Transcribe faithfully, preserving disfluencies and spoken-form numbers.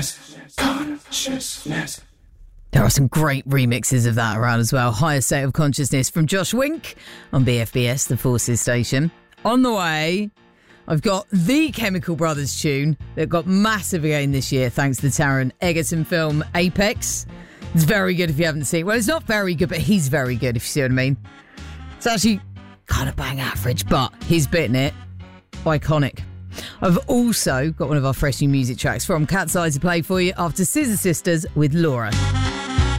Consciousness. There are some great remixes of that around as well. Higher State of Consciousness from Josh Wink on B F B S, the Forces station. On the way, I've got the Chemical Brothers tune that got massive again this year thanks to the Taron Egerton film Apex. It's very good if you haven't seen it. Well, it's not very good, but he's very good, if you see what I mean. It's actually kind of bang average, but he's bitten it. Iconic. I've also got one of our fresh new music tracks from Cat's Eye to play for you after Scissor Sisters with Laura.